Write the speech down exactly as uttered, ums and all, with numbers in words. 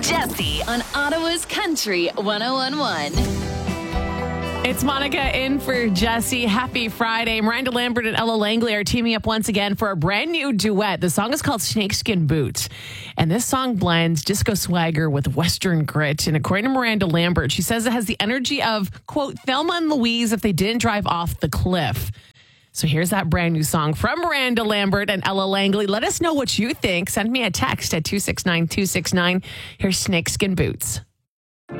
Jesse on Ottawa's Country one oh one point one. It's Monica in for Jesse. Happy Friday. Miranda Lambert and Ella Langley are teaming up once again for a brand new duet. The song is called Snakeskin Boots. And this song blends disco swagger with Western grit. And according to Miranda Lambert, she says it has the energy of, quote, Thelma and Louise if they didn't drive off the cliff. So here's that brand new song from Miranda Lambert and Ella Langley. Let us know what you think. Send me a text at two six nine two six nine. Here's Snakeskin Boots.